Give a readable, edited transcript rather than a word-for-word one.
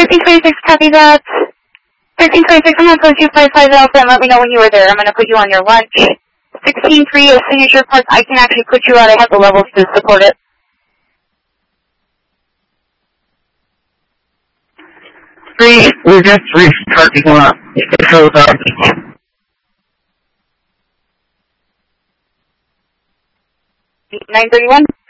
1326, copy that. 1326, I'm going to put you 55 Alpha and let me know when you were there. I'm going to put you on your lunch. 16-3 is signature parts. I can actually put you out. I have the levels to support it. We're just restarting up. It shows up. 931.